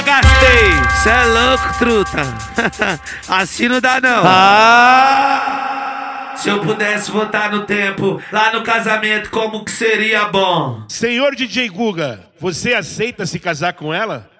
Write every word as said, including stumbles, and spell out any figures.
Gastei. Cê é louco, truta. Assim não dá, não. Ah! Se eu pudesse voltar no tempo, lá no casamento, como que seria bom? Senhor D J Guga, você aceita se casar com ela?